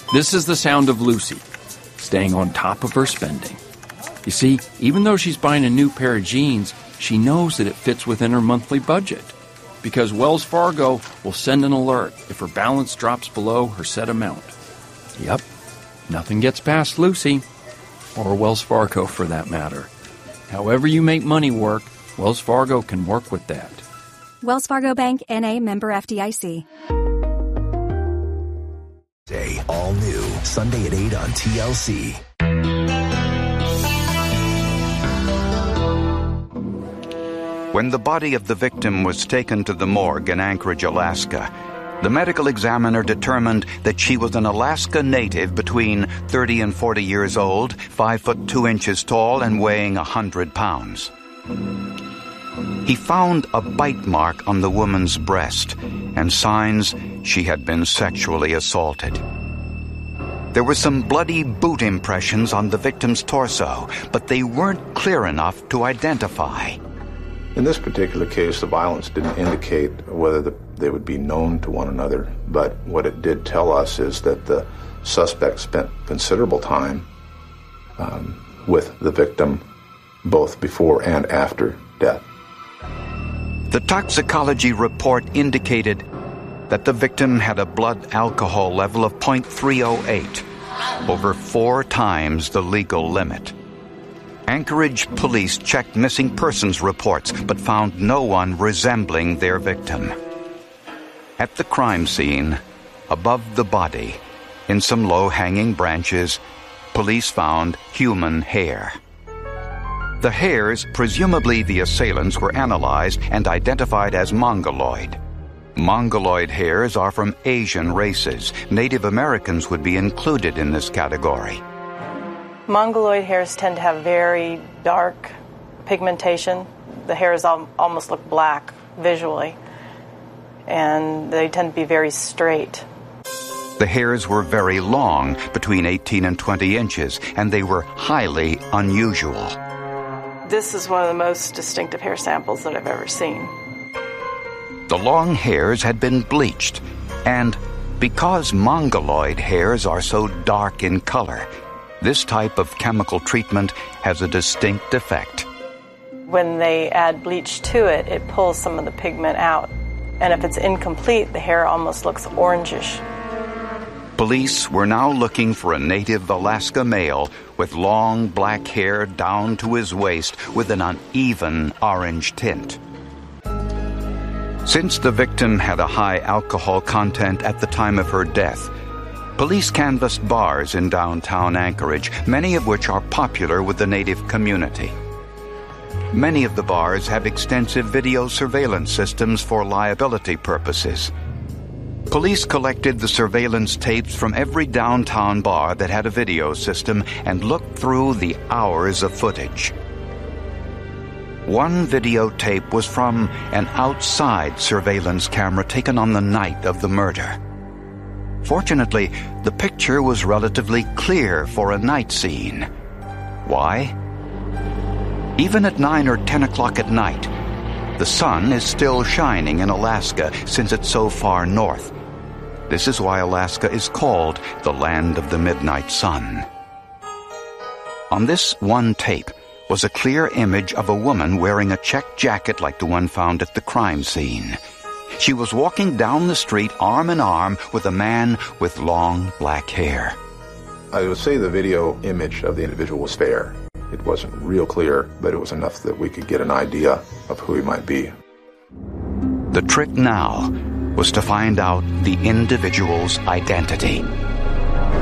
This is the sound of Lucy, staying on top of her spending. You see, even though she's buying a new pair of jeans, she knows that it fits within her monthly budget, because Wells Fargo will send an alert if her balance drops below her set amount. Yep, nothing gets past Lucy, or Wells Fargo for that matter. However you make money work, Wells Fargo can work with that. Wells Fargo Bank, N.A., member FDIC. Day, all new, Sunday at 8 on TLC. When the body of the victim was taken to the morgue in Anchorage, Alaska, the medical examiner determined that she was an Alaska native between 30 and 40 years old, 5 foot 2 inches tall, and weighing 100 pounds. He found a bite mark on the woman's breast and signs she had been sexually assaulted. There were some bloody boot impressions on the victim's torso, but they weren't clear enough to identify. In this particular case, the violence didn't indicate whether they would be known to one another, but what it did tell us is that the suspect spent considerable time with the victim, both before and after death. The toxicology report indicated that the victim had a blood alcohol level of 0.308, over 4 times the legal limit. Anchorage police checked missing persons reports, but found no one resembling their victim. At the crime scene, above the body, in some low-hanging branches, police found human hair. The hairs, presumably the assailants, were analyzed and identified as mongoloid. Mongoloid hairs are from Asian races. Native Americans would be included in this category. Mongoloid hairs tend to have very dark pigmentation. The hairs almost look black visually, and they tend to be very straight. The hairs were very long, between 18 and 20 inches, and they were highly unusual. This is one of the most distinctive hair samples that I've ever seen. The long hairs had been bleached, and because mongoloid hairs are so dark in color, this type of chemical treatment has a distinct effect. When they add bleach to it, it pulls some of the pigment out. And if it's incomplete, the hair almost looks orangish. Police were now looking for a native Alaska male with long black hair down to his waist with an uneven orange tint. Since the victim had a high alcohol content at the time of her death, police canvassed bars in downtown Anchorage, many of which are popular with the native community. Many of the bars have extensive video surveillance systems for liability purposes. Police collected the surveillance tapes from every downtown bar that had a video system and looked through the hours of footage. One videotape was from an outside surveillance camera taken on the night of the murder. Fortunately, the picture was relatively clear for a night scene. Why? Even at 9 or 10 o'clock at night, the sun is still shining in Alaska since it's so far north. This is why Alaska is called the land of the midnight sun. On this one tape was a clear image of a woman wearing a checked jacket like the one found at the crime scene. She was walking down the street arm in arm with a man with long black hair. I would say the video image of the individual was fair. It wasn't real clear, but it was enough that we could get an idea of who he might be. The trick now was to find out the individual's identity.